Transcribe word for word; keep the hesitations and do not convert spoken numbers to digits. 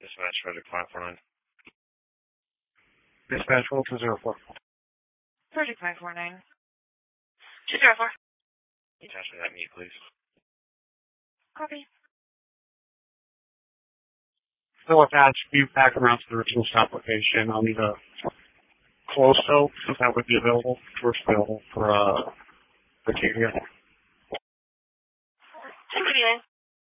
Dispatch, Frederick five four nine. Dispatch, roll two zero four. Frederick five four nine. two zero four. Attach me that meat, please. Copy. Still attached, view pack amounts to the original stop location. I'll need a close soap, if that would be available. First available for, uh, Batavia.